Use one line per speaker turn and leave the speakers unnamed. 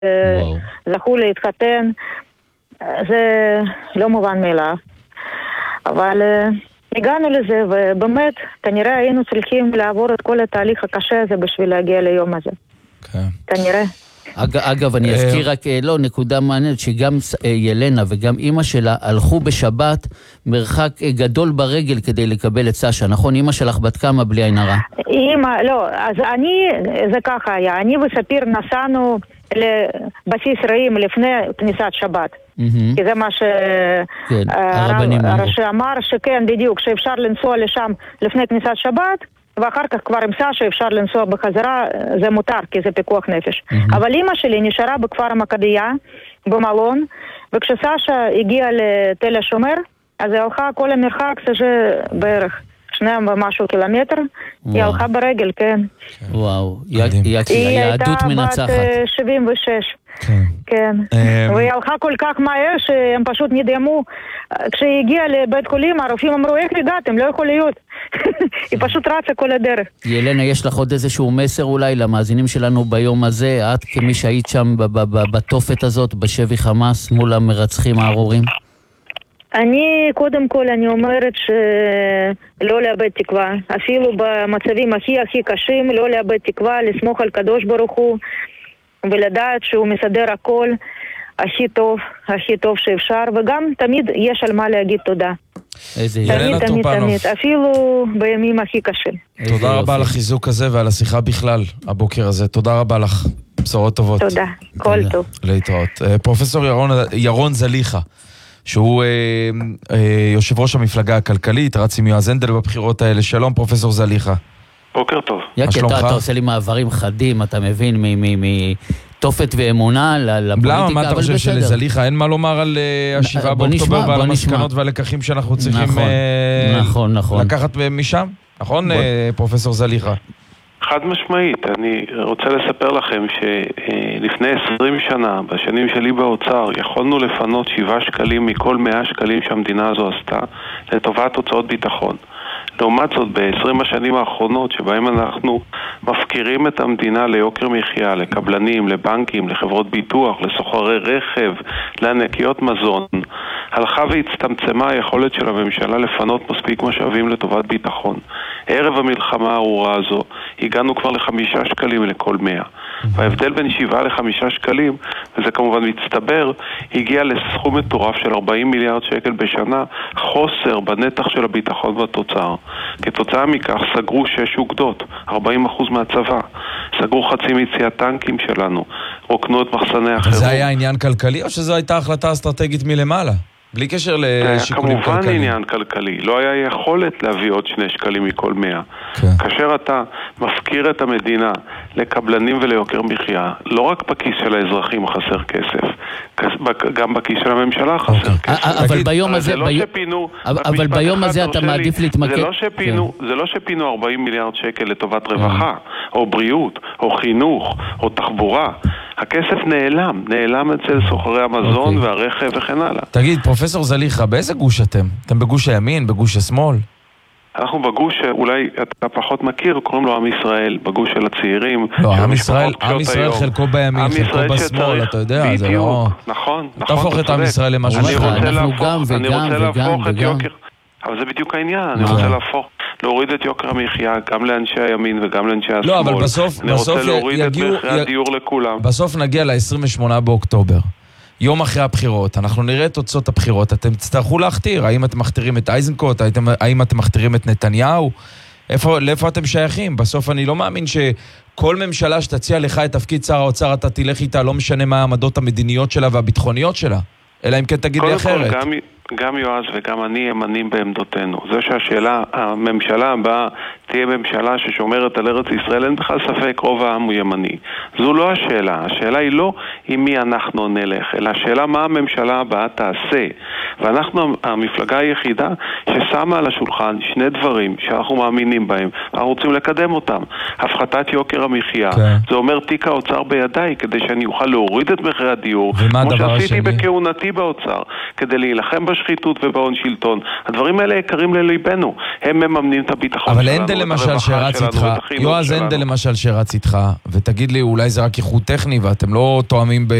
זכו להתחתן. זה לא מובן מאליו. אבל הגענו לזה, ובאמת, כנראה היינו צריכים לעבור את כל התהליך הקשה הזה בשביל להגיע ליום הזה. כנראה.
אגב, אני אזכיר רק, נקודה מעניינת, שגם ילנה וגם אמא שלה הלכו בשבת מרחק גדול ברגל כדי לקבל את סשה, נכון? אמא שלך בת כמה בלי עין הרע?
אז זה ככה היה, אני וספיר נסענו לבסיס רעים לפני כניסת שבת. כי זה מה שהרש"י אמר, שכן, בדיוק, שאפשר לנסוע לשם לפני כניסת שבת, ואחר כך כבר עם סשה אפשר לנסוע בחזרה, זה מותר, כי זה פיקוח נפש. אבל אמא שלי נשארה בכפר המכביה, במלון, וכשסשה הגיעה לתל השומר, אז היא הלכה כל המרחק, זה בערך 2 ומשהו קילומטר, היא הלכה ברגל, כן.
וואו, היהדות מנצחת.
היא הייתה בת 76. כן. והיא הלכה כל כך מהר שהם פשוט נדהמו. כשהיא הגיעה לבית חולים, הרופאים אמרו, איך הגעתם? לא יכול להיות. היא פשוט רצה כל הדרך.
ילנה, יש לך עוד איזשהו מסר אולי למאזינים שלנו ביום הזה? את כמי שהיית שם בתופת הזאת, בשבי חמאס, מול המרצחים הארורים?
קודם כל, אני אומרת שלא לאבד תקווה. אפילו במצבים הכי קשים, לא לאבד תקווה, לסמוך על קדוש ברוך הוא, ולדעת שהוא מסדר הכל הכי טוב שאפשר, וגם תמיד יש על מה להגיד תודה. תמיד, אפילו בימים הכי קשים.
תודה רבה על החיזוק הזה ועל השיחה בכלל, הבוקר הזה. תודה רבה לך. בשורות טובות.
תודה, כל טוב.
להתראות. פרופסור ירון זליכה, שהוא יושב ראש המפלגה הכלכלית, רץ עם יועז הנדל בבחירות האלה. שלום פרופסור זליכה.
בוקר טוב.
אתה עושה לי מעברים חדים, אתה מבין, מתופת ואמונה לפוליטיקה,
למה? מה אתה חושב שלזליכה אין מה לומר על 7 באוקטובר ועל המסקנות והלקחים שאנחנו צריכים לקחת משם? נכון, פרופסור זליכה?
חד משמעית. אני רוצה לספר לכם שלפני 20 שנה, בשנים שלי באוצר, יכולנו לפנות 7 שקלים מכל 100 שקלים שהמדינה הזו עשתה לטובת הוצאות ביטחון. לעומת זאת, ב-20 השנים האחרונות, שבהם אנחנו מפקירים את המדינה ליוקר מחיה, לקבלנים, לבנקים, לחברות ביטוח, לסוחרי רכב, לענקיות מזון, הלכה והצטמצמה היכולת של הממשלה לפנות מספיק משאבים לטובת ביטחון. ערב המלחמה הארורה הזו, הגענו כבר ל5 שקלים לכל 100. וההבדל בין 7 ל5 שקלים, וזה כמובן מצטבר, הגיע לסכום מטורף של 40 מיליארד שקל בשנה, חוסר בנתח של הביטחון והתוצר. כתוצאה מכך סגרו 6 אוגדות, 40% מהצבא. סגרו חצי מיציאת טנקים שלנו, רוקנו את מחסני החירום.
זה היה עניין כלכלי או שזו הייתה החלטה אסטרטגית מלמעלה? בלי קשר לשיקולים כלכליים.
כמובן עניין כלכלי. לא היה יכולת להביא עוד 2 שקלים מכל 100. כאשר אתה מפקיר את המדינה לקבלנים וליוקר מחיה, לא רק בכיס של האזרחים חסר כסף, גם בכיס של הממשלה חסר כסף.
אבל ביום הזה אתה מעדיף להתמקד.
זה לא שפינו 40 מיליארד שקל לטובת רווחה, או בריאות, או חינוך, או תחבורה. הכסף נעלם אצל סוחרי המזון והרכב וכן הלאה.
תגיד, פרופסור זליכה, באיזה גוש אתם? אתם בגוש הימין, בגוש השמאל?
אנחנו בגוש שאולי אתה פחות מכיר, קוראים לו עם ישראל, בגוש של הצעירים.
לא, עם ישראל חלקו בימין, חלקו בשמאל, אתה יודע, זה לא...
נכון.
תהפוך את עם ישראל למשהו
אנחנו גם וגם.
אבל זה בדיוק העניין, אני רוצה להוריד את יוקר המחיה גם לאנשי הימין וגם לאנשי השמאל.
לא, אבל בסוף
אני רוצה להוריד את מחירי הדיור לכולם.
בסוף נגיע ל-28 באוקטובר. יום אחרי הבחירות, אנחנו נראה את תוצאות הבחירות, אתם תצטרכו להכתיר, האם אתם מכתירים את אייזנקוט, האם אתם מכתירים את נתניהו, לאיפה אתם שייכים? בסוף אני לא מאמין שכל ממשלה שתציע לך את תפקיד שר האוצר, אתה תלך איתה, לא משנה מה העמדות המדיניות שלה והביטחוניות שלה, אלא אם כן תגיד לי אחרת.
גם יועז וגם אני ימנים בעמדותינו. זה שהשאלה, הממשלה הבאה תהיה ממשלה ששומרת על ארץ ישראל, אין בכלל ספק, רוב העם הוא ימני. זו לא השאלה. השאלה היא לא עם מי אנחנו נלך, אלא השאלה מה הממשלה הבאה תעשה. ואנחנו המפלגה היחידה ששמה על השולחן 2 דברים שאנחנו מאמינים בהם, אנחנו רוצים לקדם אותם. הפחתת יוקר המחיה. זה אומר תיק האוצר בידיי, כדי שאני אוכל להוריד את מחירי הדיור, כמו שעשיתי בכהונתי באוצר, כדי להילחם בשחיתות ובהון שלטון. הדברים האלה יקרים לליבנו. הם מממנים את הביטחון שלנו.
אבל הנדל למשל שרץ איתך, יועז הנדל למשל שרץ איתך, ותגיד לי, אולי זה רק איחוד טכני ואתם לא תואמים